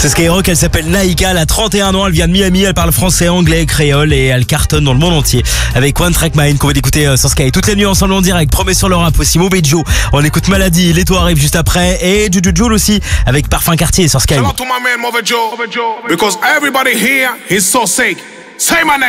C'est Skyrock, elle s'appelle Naïka, elle a 31 ans, elle vient de Miami, elle parle français, anglais, créole et elle cartonne dans le monde entier avec One Track Mind qu'on va écouter sur Sky. Toutes les nuits ensemble en direct, promet sur le rap aussi, Mobe Joe, on écoute Maladie, Les Toits arrive juste après et Juju Joule aussi avec Parfum Quartier sur Sky. Shout out to my man Mobe Joe, because everybody here is so sick. Say my name.